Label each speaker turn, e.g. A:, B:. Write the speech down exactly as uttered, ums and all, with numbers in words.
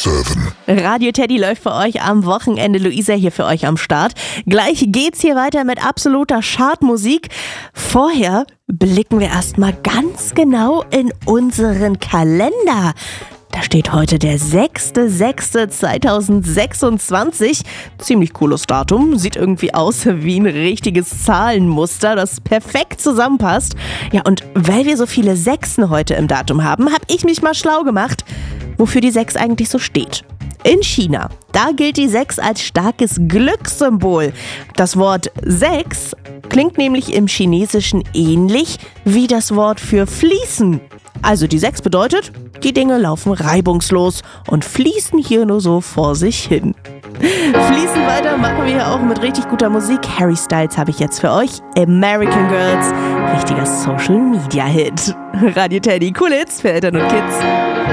A: sieben.
B: Radio Teddy läuft für euch am Wochenende. Luisa hier für euch am Start. Gleich geht's hier weiter mit absoluter Chartmusik. Vorher blicken wir erstmal ganz genau in unseren Kalender. Da steht heute der sechster sechster zweitausendsechsundzwanzig. Ziemlich cooles Datum. Sieht irgendwie aus wie ein richtiges Zahlenmuster, das perfekt zusammenpasst. Ja, und weil wir so viele Sechsen heute im Datum haben, habe ich mich mal schlau gemacht, wofür die sechs eigentlich so steht. In China, da gilt die sechs als starkes Glückssymbol. Das Wort sechs klingt nämlich im Chinesischen ähnlich wie das Wort für fließen. Also die sechs bedeutet, die Dinge laufen reibungslos und fließen hier nur so vor sich hin. Fließen weiter machen wir hier auch mit richtig guter Musik. Harry Styles habe ich jetzt für euch. American Girls, richtiger Social-Media-Hit. Radio Teddy, coole Hits für Eltern und Kids.